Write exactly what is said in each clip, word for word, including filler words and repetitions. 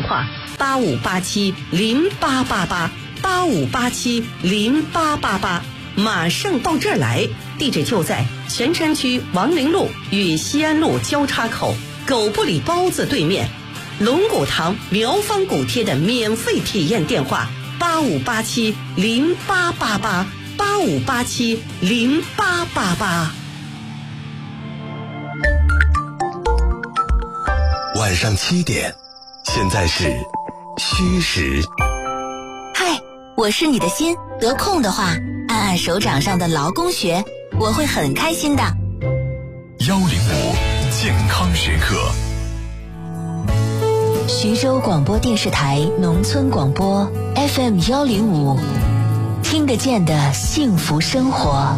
话八五八七零八八八八五八七零八八八，马上到这儿来。地址就在泉山区王陵路与西安路交叉口狗不理包子对面。龙骨堂苗方骨贴的免费体验电话八五八七零八八八八五八七零八八八。 晚上七点，现在是虚实。 嗨，我是你的心，得空的话按按手掌上的劳宫穴，我会很开心的。 幺零五健康时刻。 徐州广播电视台农村广播 F M 幺零五，听得见的幸福生活。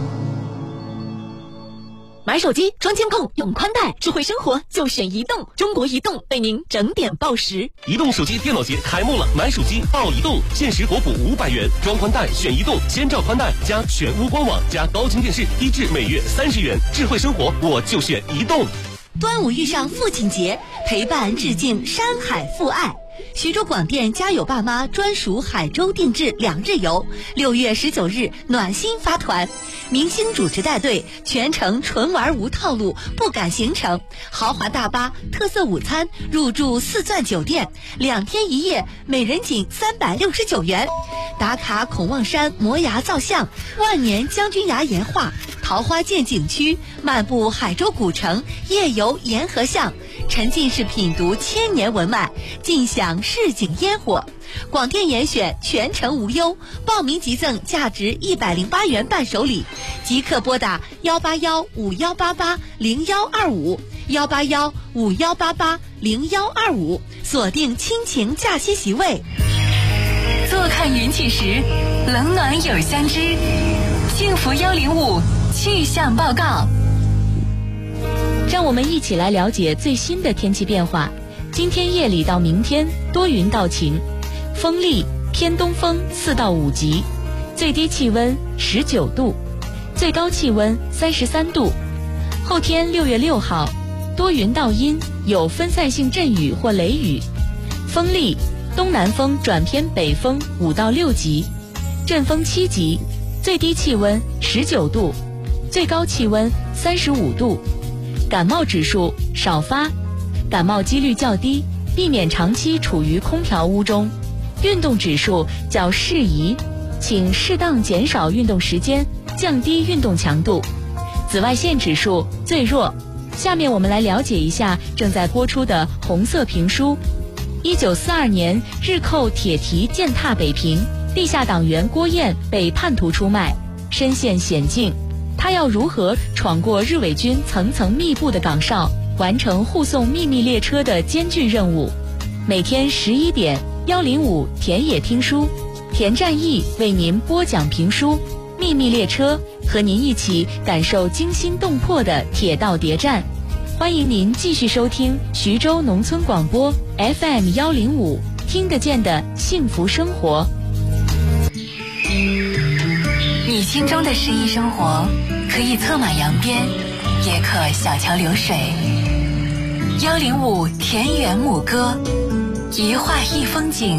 买手机装监控用宽带，智慧生活就选移动。中国移动为您整点报时。 移动手机电脑节开幕了，买手机报移动，限时国补五百元，装宽带选移动，千兆宽带加全屋官网加高清电视，低至每月三十元。智慧生活我就选移动。 端午遇上父亲节，陪伴致敬山海父爱。徐州广电家有爸妈专属海州定制两日游，六月十九日暖心发团，明星主持带队，全程纯玩无套路，不赶行程，豪华大巴，特色午餐，入住四钻酒店，两天一夜，每人仅三百六十九元。打卡孔望山摩崖造像，万年将军崖岩画，桃花涧景区，漫步海州古城，夜游沿河巷，沉浸式品读千年文脉，尽享市井烟火。广电严选全程无忧，报名即赠价值一百零八元伴手礼，即刻拨打幺八幺五幺八八零幺二五幺八幺五幺八八零幺二五，锁定亲情假期席位。 坐看云起时，冷暖有相知。幸福幺零五气象报告。 让我们一起来了解最新的天气变化。今天夜里到明天多云到晴，风力偏东风四到五级，最低气温十九度，最高气温三十三度。后天六月六号多云到阴，有分散性阵雨或雷雨，风力东南风转偏北风五到六级，阵风七级，最低气温十九度，最高气温三十五度。感冒指数少发，感冒几率较低，避免长期处于空调屋中。运动指数较适宜，请适当减少运动时间，降低运动强度。紫外线指数最弱。下面我们来了解一下正在播出的红色评书。一九四二年，日寇铁蹄践踏北平，地下党员郭燕被叛徒出卖，身陷险境。他要如何闯过日伪军层层密布的岗哨，完成护送秘密列车的艰巨任务？每天十一点，幺零五田野听书，田占义为您播讲评书《秘密列车》，和您一起感受惊心动魄的铁道谍战。欢迎您继续收听徐州农村广播 F M 幺零五，听得见的幸福生活。 你心中的诗意生活，可以策马扬鞭，也可小桥流水。幺零五田园牧歌，一画一风景。